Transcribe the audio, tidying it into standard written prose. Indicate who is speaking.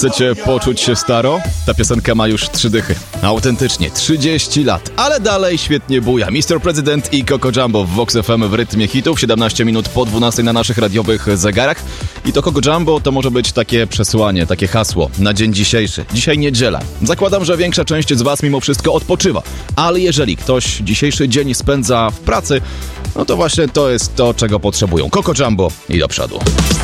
Speaker 1: Chcecie poczuć się staro? Ta piosenka ma już 3 dychy. Autentycznie, 30 lat. Ale dalej świetnie buja. Mr. President i Coco Jumbo w Vox FM w rytmie hitów. 17 minut po 12 na naszych radiowych zegarach. I to Coco Jumbo to może być takie przesłanie, takie hasło na dzień dzisiejszy. Dzisiaj niedziela. Zakładam, że większa część z was mimo wszystko odpoczywa. Ale jeżeli ktoś dzisiejszy dzień spędza w pracy, no to właśnie to jest to, czego potrzebują. Coco Jumbo i do przodu.